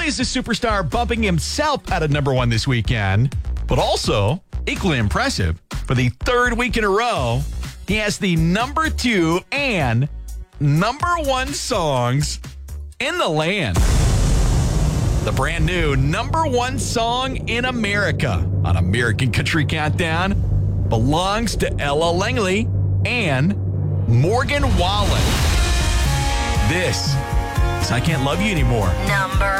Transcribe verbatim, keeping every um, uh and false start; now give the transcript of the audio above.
is a superstar bumping himself out of number one this weekend, but also, equally impressive, for the third week in a row, he has the number two and number one songs in the land. The brand new number one song in America on American Country Countdown belongs to Ella Langley and Morgan Wallen. This is I Can't Love You Anymore. Number